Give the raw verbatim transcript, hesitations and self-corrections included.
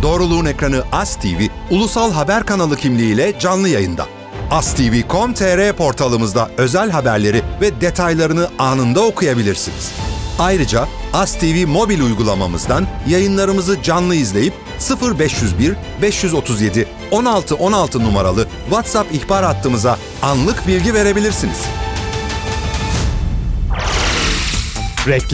Doğruluğun ekranı As T V, ulusal haber kanalı kimliğiyle canlı yayında. as t v nokta com nokta t r portalımızda özel haberleri ve detaylarını anında okuyabilirsiniz. Ayrıca As T V mobil uygulamamızdan yayınlarımızı canlı izleyip sıfır beş yüz bir beş yüz otuz yedi on altı on altı numaralı WhatsApp ihbar hattımıza anlık bilgi verebilirsiniz. Reklam